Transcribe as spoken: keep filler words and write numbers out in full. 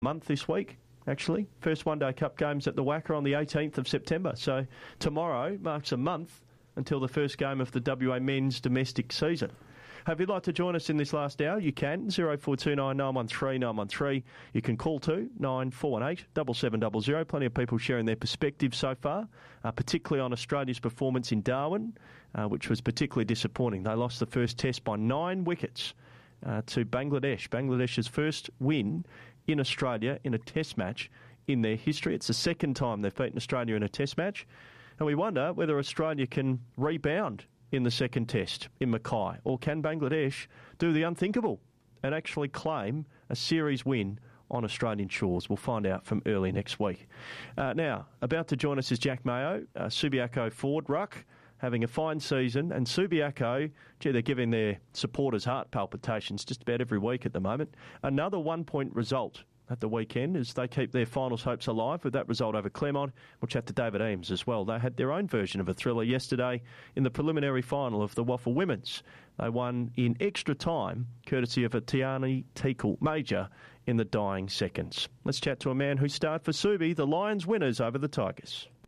month this week, actually. First One Day Cup games at the Wacker on the eighteenth of September. So tomorrow marks a month until the first game of the W A men's domestic season. If you'd like to join us in this last hour, you can. zero four two nine nine one three nine one three. You can call to nine four one eight seven seven zero zero. Plenty of people sharing their perspectives so far, uh, particularly on Australia's performance in Darwin, uh, which was particularly disappointing. They lost the first test by nine wickets uh, to Bangladesh. Bangladesh's first win in Australia in a test match in their history. It's the second time they've beaten Australia in a test match. And we wonder whether Australia can rebound in the second test in Mackay, or can Bangladesh do the unthinkable and actually claim a series win on Australian shores? We'll find out from early next week. Uh, now, about to join us is Jack Mayo, uh, Subiaco Ford Ruck, having a fine season, and Subiaco, gee, they're giving their supporters heart palpitations just about every week at the moment. Another one-point result at the weekend as they keep their finals hopes alive with that result over Claremont. We'll chat to David Eames as well. They had their own version of a thriller yesterday in the preliminary final of the Waffle Women's. They won in extra time, courtesy of a Tiani Teakle major in the dying seconds. Let's chat to a man who starred for Subi, the Lions winners over the Tigers.